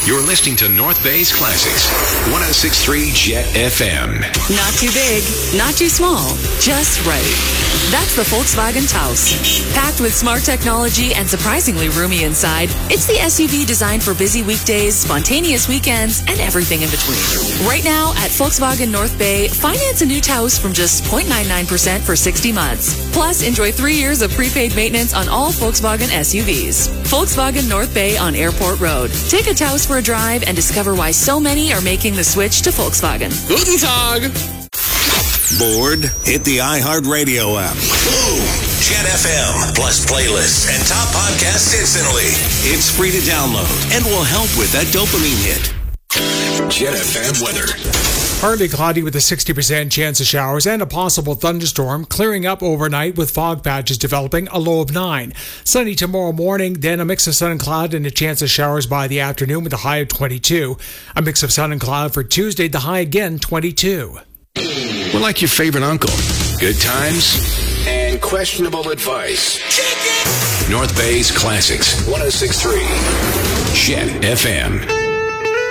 You're listening to North Bay's Classics, 106.3 Jet FM. Not too big, not too small, just right. That's the Volkswagen Taos. Packed with smart technology and surprisingly roomy inside, it's the SUV designed for busy weekdays, spontaneous weekends, and everything in between. Right now at Volkswagen North Bay, finance a new Taos from just 0.99% for 60 months. Plus, enjoy 3 years of prepaid maintenance on all Volkswagen SUVs. Volkswagen North Bay on Airport Road. Take a Taos for a drive and discover why so many are making the switch to Volkswagen. Guten Tag. Bored? Hit the iHeartRadio app. Boom! Jet FM, plus playlists and top podcasts instantly. It's free to download and will help with that dopamine hit. Jet FM weather. Partly cloudy with a 60% chance of showers and a possible thunderstorm, clearing up overnight with fog patches developing, a low of 9. Sunny tomorrow morning, then a mix of sun and cloud and a chance of showers by the afternoon with a high of 22. A mix of sun and cloud for Tuesday, the high again 22. We're like your favorite uncle. Good times and questionable advice. North Bay's Classics, 106.3 Jet FM.